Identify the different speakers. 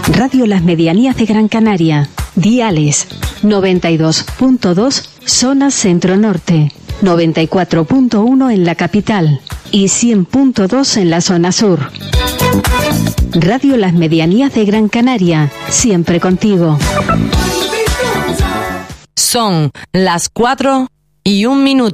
Speaker 1: Radio Las Medianías de Gran Canaria. Diales 92.2 zona centro-norte, 94.1 en la capital y 100.2 en la zona sur. Radio Las Medianías de Gran Canaria, siempre contigo.
Speaker 2: Son las 4:01.